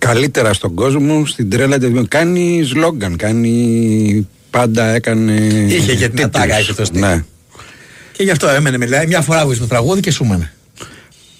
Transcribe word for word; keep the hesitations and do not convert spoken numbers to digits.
καλύτερα στον κόσμο, στην τρέλα του. Κάνει σλόγγαν, κάνει. Πάντα έκανε. Είχε και την ατάκα, είχε το στυλ. Ναι. Και γι' αυτό έμενε, μιλάει. Μια φορά άκουσε το τραγούδι και σου έμενε.